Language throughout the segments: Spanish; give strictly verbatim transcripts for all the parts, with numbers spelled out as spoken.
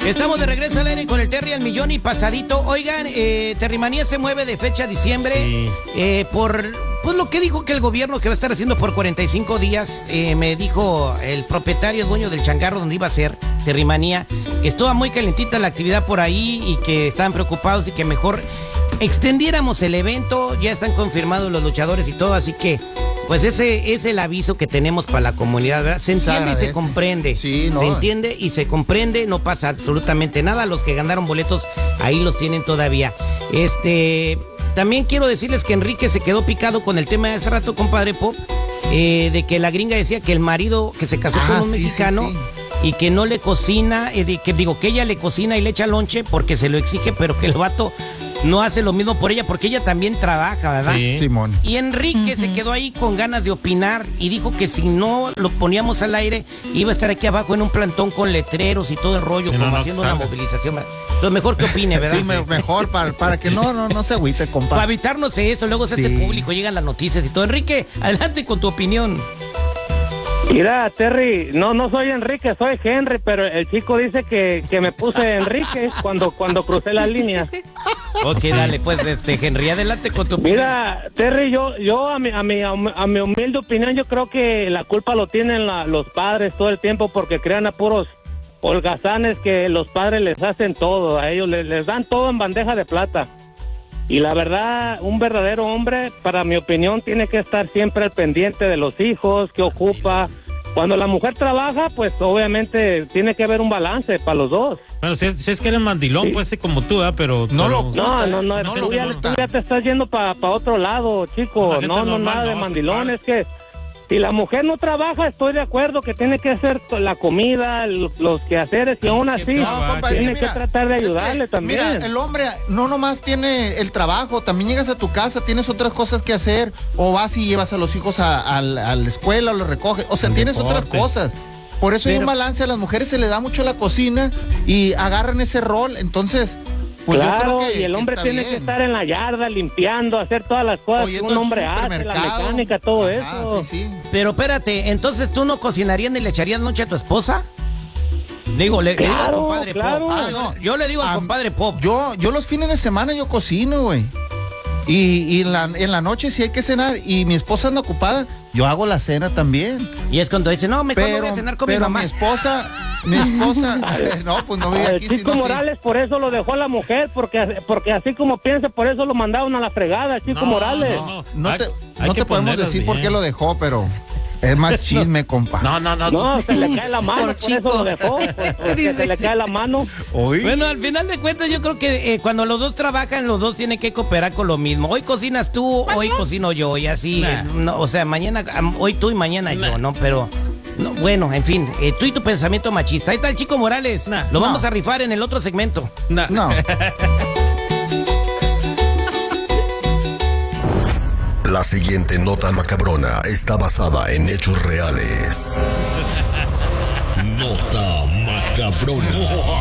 Estamos de regreso al aire con el Terry al millón y pasadito. Oigan, eh, Terrimanía se mueve de fecha a diciembre sí. eh, por pues lo que dijo que el gobierno que va a estar haciendo por cuarenta y cinco días. Eh, me dijo el propietario, dueño del changarro donde iba a ser Terrimanía, que estaba muy calentita la actividad por ahí y que estaban preocupados y que mejor extendiéramos el evento. Ya están confirmados los luchadores y todo, así que pues ese es el aviso que tenemos para la comunidad, ¿verdad? Se entiende se y se comprende. Sí, no. Se entiende y se comprende, no pasa absolutamente nada. Los que ganaron boletos, ahí los tienen todavía. Este, también quiero decirles que Enrique se quedó picado con el tema de hace rato, compadre Pop, eh, de que la gringa decía que el marido que se casó ah, con un sí, mexicano sí, sí. y que no le cocina, eh, de, que digo, que ella le cocina y le echa lonche porque se lo exige, pero que el vato no hace lo mismo por ella porque ella también trabaja, ¿verdad? Sí, Simón. Y Enrique uh-huh. se quedó ahí con ganas de opinar y dijo que si no lo poníamos al aire iba a estar aquí abajo en un plantón con letreros y todo el rollo, sí, como no, no, haciendo una movilización. Entonces mejor que opine, ¿verdad? Sí, me, mejor para, para que no, no, no se agüite, compa. Para evitarnos eso, luego se sí. hace público, llegan las noticias y todo. Enrique, adelante con tu opinión. Mira, Terry, no no soy Enrique, soy Henry, pero el chico dice que, que me puse Enrique cuando, cuando crucé la línea. Ok, dale, pues, este, Henry, adelante con tu opinión. Mira, Terry, yo yo a mi, a mi, a mi humilde opinión, yo creo que la culpa lo tienen la, los padres todo el tiempo porque crean a puros holgazanes que los padres les hacen todo, a ellos les, les dan todo en bandeja de plata. Y la verdad, un verdadero hombre, para mi opinión, tiene que estar siempre al pendiente de los hijos, que ocupa. Cuando la mujer trabaja, pues obviamente tiene que haber un balance para los dos. Bueno, si es, si es que eres mandilón, sí. pues como tú, ¿eh? pero... No pero... lo oculta, No, no, no, no tú, ya, tú ya te estás yendo para pa otro lado, chico. No, no, nada de mandilón, es que... Si la mujer no trabaja, estoy de acuerdo que tiene que hacer la comida, los quehaceres, y aún así no, compa, tiene es que, que, mira, que tratar de ayudarle es que, también. Mira, el hombre no nomás tiene el trabajo, también llegas a tu casa, tienes otras cosas que hacer, o vas y llevas a los hijos a, a, a la escuela, o los recoges, o sea, el tienes deporte. Otras cosas. Por eso Pero, hay un balance, a las mujeres se le da mucho la cocina y agarran ese rol, entonces... Pues claro, yo creo que, y el hombre que tiene bien. que estar en la yarda, limpiando, hacer todas las cosas que un hombre hace, la mecánica, todo Ajá, eso. Sí, sí. Pero espérate, entonces tú no cocinarías ni le echarías noche a tu esposa? Digo, le, claro, le digo al compadre claro. Pop. Ah, no, yo le digo al um, compadre Pop. Yo, yo los fines de semana yo cocino, güey. Y, y en, la, en la noche si hay que cenar y mi esposa anda ocupada, yo hago la cena también. Y es cuando dice, no, mejor pero, no voy a cenar con pero mi mamá. mi esposa, mi esposa, no, pues no vive aquí. Chico sino Morales sí. por eso lo dejó a la mujer, porque, porque así como piensa, por eso lo mandaron a la fregada, Chico no, Morales. No, no, no te, hay no que te podemos decir bien. por qué lo dejó, pero... Es más chisme, compa. No, no, no. No, se le cae la mano, por, por eso lo dejó. Porque se le cae la mano. Hoy. Bueno, al final de cuentas, yo creo que eh, cuando los dos trabajan, los dos tienen que cooperar con lo mismo. Hoy cocinas tú, hoy cocino yo, y así. Nah. Eh, no, o sea, mañana, hoy tú y mañana nah. yo, ¿no? Pero, no, bueno, en fin, eh, tú y tu pensamiento machista. Ahí está el Chico Morales. Nah. Lo no. vamos a rifar en el otro segmento. Nah. No. La siguiente nota macabrona está basada en hechos reales. Nota macabrona.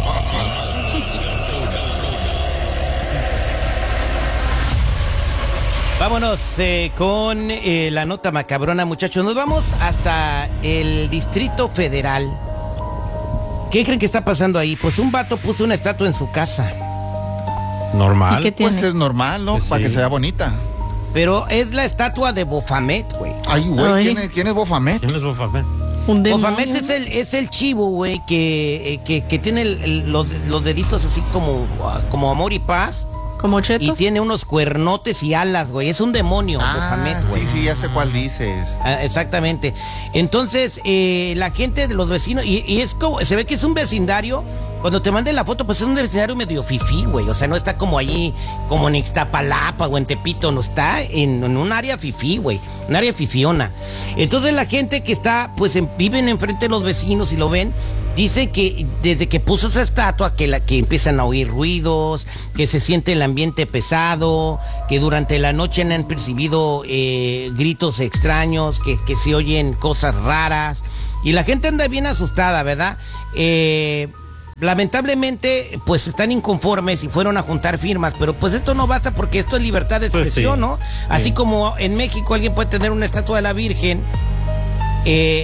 Vámonos eh, con eh, la nota macabrona, muchachos. Nos vamos hasta el Distrito Federal. ¿Qué creen que está pasando ahí? Pues un vato puso una estatua en su casa. Normal. ¿Y qué tiene? Pues es normal, ¿no? Pues Para sí. que sea bonita. Pero es la estatua de Bofamet, güey. Ay, güey, ¿quién es, ¿quién es Bofamet? ¿Quién es Bofamet? Un Bofamet es el, es el chivo, güey, que, eh, que, que tiene el, el, los, los deditos así como, como amor y paz. ¿Como chetos? Y tiene unos cuernotes y alas, güey. Es un demonio, ah, Bofamet, güey. Sí, sí, ya sé cuál dices. Ah, exactamente. Entonces, eh, la gente de los vecinos, y, y es como, se ve que es un vecindario. Cuando te manden la foto, pues es un vecindario medio fifí, güey. O sea, no está como allí, como en Ixtapalapa o en Tepito, no está en, en un área fifí, güey. Un área fifiona. Entonces la gente que está, pues en, viven enfrente de los vecinos y lo ven, dice que desde que puso esa estatua, que, la, que empiezan a oír ruidos, que se siente el ambiente pesado, que durante la noche han percibido eh, gritos extraños, que, que se oyen cosas raras. Y la gente anda bien asustada, ¿verdad? Eh... Lamentablemente, pues están inconformes y fueron a juntar firmas, pero pues esto no basta porque esto es libertad de expresión, pues sí, ¿no? Así sí. como en México alguien puede tener una estatua de la Virgen, eh,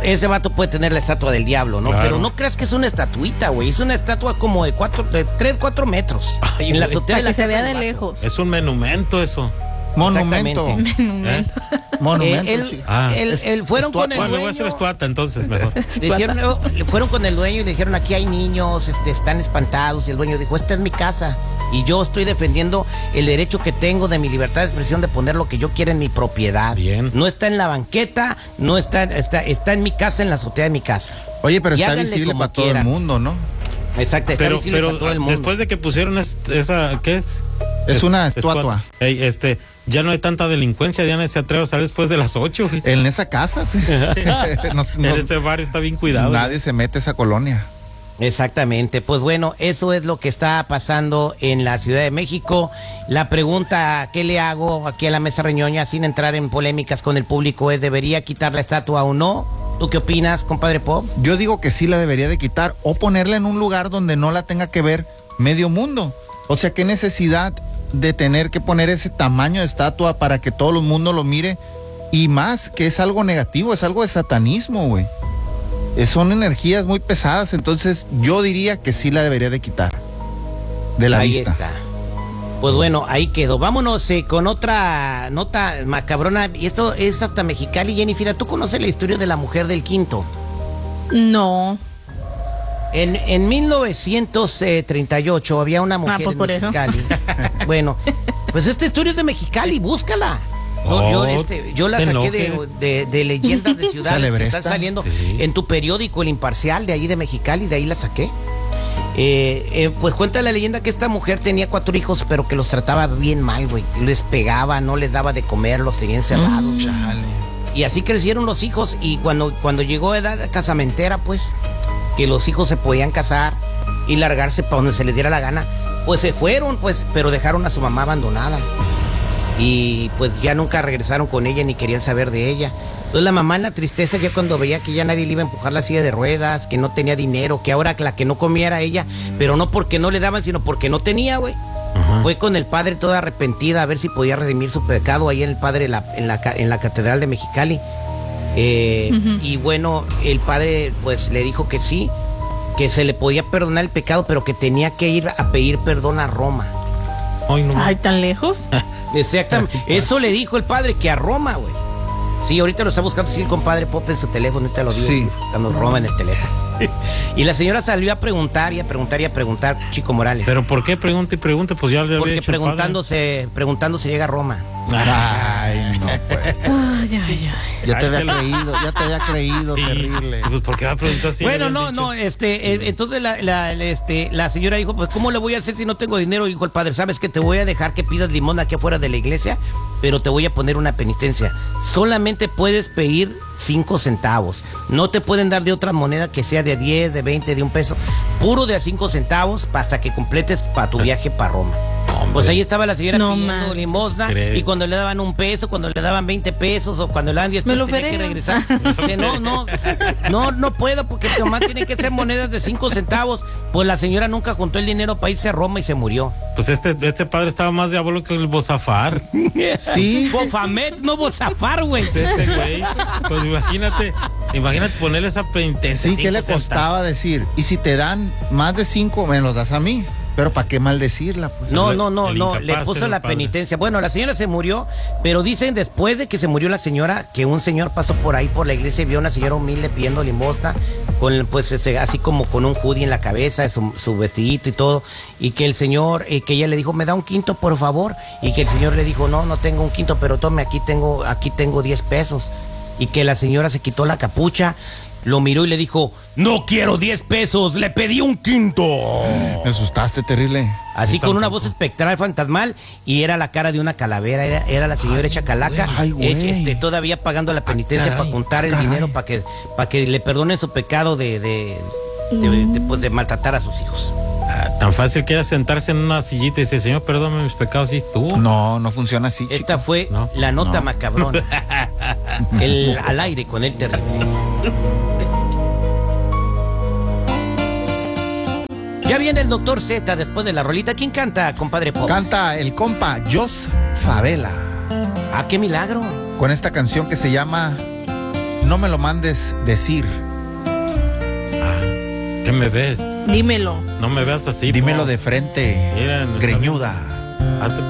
ese vato puede tener la estatua del diablo, ¿no? Claro. Pero no creas que es una estatuita, güey. Es una estatua como de cuatro, de tres, cuatro metros. Ay, en la güey. azotea de Para la que se casa vea del de vato. lejos. Es un monumento eso. Monumento. Exactamente. ¿Eh? Monumento. Eh, él, sí. Ah. él- Es- él- fueron estatua. con el Bueno, le dueño. voy a hacer estuata entonces, mejor. Le dijeron, no, le fueron con el dueño y le dijeron, aquí hay niños, este, están espantados. Y el dueño dijo, esta es mi casa. Y yo estoy defendiendo el derecho que tengo de mi libertad de expresión de poner lo que yo quiera en mi propiedad. Bien. No está en la banqueta, no está, está, está en mi casa, en la azotea de mi casa. Oye, pero Y está háganle visible como para todo quieran. el mundo, ¿no? Exacto, está Pero, visible pero para todo el mundo. después de que pusieron es- esa, ¿qué es? Es una estatua. Ey, este, ya no hay tanta delincuencia, ya no se atreve a salir después de las ocho. güey. En esa casa. no, no- En este barrio está bien cuidado. nadie se mete a esa colonia. Exactamente, pues bueno, eso es lo que está pasando en la Ciudad de México. La pregunta que le hago aquí a la mesa reñoña, sin entrar en polémicas con el público, es ¿debería quitar la estatua o no? ¿Tú qué opinas, compadre Pop? Yo digo que sí la debería de quitar o ponerla en un lugar donde no la tenga que ver medio mundo. O sea, ¿qué necesidad de tener que poner ese tamaño de estatua para que todo el mundo lo mire? Y más, que es algo negativo, es algo de satanismo, güey. Eh, Son energías muy pesadas, entonces yo diría que sí la debería de quitar de la Ahí vista. está. Pues bueno, ahí quedó. Vámonos eh, con otra nota macabrona. Y esto es hasta Mexicali, Jennifer. ¿Tú conoces la historia de la mujer del Quinto? No. En, en mil novecientos treinta y ocho había una mujer pues en por eso. Mexicali. Bueno, pues esta historia es de Mexicali, búscala. Yo, Oh, yo, este, yo la te saqué de, enojes. de- de leyendas de ciudades que Celebresta. están saliendo Sí. en tu periódico El Imparcial, de ahí de Mexicali, de ahí la saqué. Eh, eh, pues cuenta la leyenda que esta mujer tenía cuatro hijos, pero que los trataba bien mal, güey. Les pegaba, no les daba de comer, los tenía encerrados. Mm. Chale. Y así crecieron los hijos. Y cuando, cuando llegó edad casamentera, pues, que los hijos se podían casar y largarse para donde se les diera la gana, pues se fueron, pues, pero dejaron a su mamá abandonada. Y pues ya nunca regresaron con ella ni querían saber de ella. Entonces la mamá en la tristeza, ya cuando veía que ya nadie le iba a empujar la silla de ruedas, que no tenía dinero, que ahora la que no comía era ella, pero no porque no le daban, sino porque no tenía, güey. Ajá. Fue con el padre toda arrepentida a ver si podía redimir su pecado ahí en el padre en la, en la, ca- en la catedral de Mexicali. Eh, Ujú. Y bueno, el padre pues le dijo que sí, que se le podía perdonar el pecado, pero que tenía que ir a pedir perdón a Roma. Ay, no, Ay, ¿tan lejos? Exactamente. Eso le dijo el padre, que a Roma, güey. Sí, ahorita lo está buscando sí, el compadre Pop en su teléfono, ahorita lo vi Sí. buscando Roma en el teléfono. Y la señora salió a preguntar y a preguntar y a preguntar, Chico Morales. Pero ¿por qué pregunta y pregunta? Pues ya le había Porque dicho el padre. preguntándose, preguntándose llega a Roma. Ay, no, pues. Ay, ay, ay. Ya te Ay, había te lo- creído, ya te había creído, Sí. terrible. Pues ¿por qué va a preguntar si Bueno, le no, habían no, dicho? este, eh, entonces la, la- la, este, la señora dijo, pues ¿cómo le voy a hacer si no tengo dinero? Dijo el padre, ¿sabes que te voy a dejar que pidas limón aquí afuera de la iglesia? Pero te voy a poner una penitencia. Solamente puedes pedir cinco centavos. No te pueden dar de otra moneda que sea de diez, de veinte, de un peso. Puro de a cinco centavos hasta que completes para tu viaje para Roma. Hombre. Pues ahí estaba la señora No pidiendo manches. limosna ¿Crees? y cuando le daban un peso, cuando le daban veinte pesos o cuando le daban diez Me pesos lo tenía que fereo. regresar. Que no, no, no, no puedo porque nomás tiene que ser monedas de cinco centavos. Pues la señora nunca juntó el dinero para irse a Roma y se murió. Pues este, este padre estaba más diabólico que el Bozafar. Sí. Bofamet, no Bozafar, güey. Pues este güey. Pues imagínate, imagínate ponerle esa penitencia. Sí, ¿qué cinco le centavos. costaba decir? Y si te dan más de cinco, me los das a mí. Pero ¿para qué maldecirla? Pues? No, no, no, El no, incapaz le puso era la el padre. penitencia. Bueno, la señora se murió, pero dicen después de que se murió la señora, que un señor pasó por ahí por la iglesia y vio a una señora humilde pidiendo limosna, con pues ese, así como con un hoodie en la cabeza, su, su vestidito y todo, y que el señor, eh, que ella le dijo, me da un quinto por favor, y que el señor le dijo, no, no tengo un quinto, pero tome, aquí tengo, aquí tengo diez pesos, y que la señora se quitó la capucha, lo miró y le dijo, no quiero diez pesos, le pedí un quinto. Me asustaste, terrible. Así Yo con una tampoco. voz espectral, fantasmal, y era la cara de una calavera, era, era la señora hecha calaca, Ay, güey. hecha, este, todavía pagando la penitencia caray. para juntar el Caray. dinero para que, para que le perdonen su pecado de, de, de- de, pues, de maltratar a sus hijos. Ah, tan fácil que era sentarse en una sillita y decir, Señor, perdóname mis pecados, y tú. No, no funciona así. Esta chico. fue No. la nota No. macabrona. El, al aire con el terrible. Ya viene el doctor Z después de la rolita. ¿Quién canta, compadre Pop? Canta el compa Jos Favela Ah, qué milagro. con esta canción que se llama No me lo mandes decir. Ah, ¿qué me ves? Dímelo. No me veas así. Dímelo po. de frente, Mira, no está- greñuda. Hazte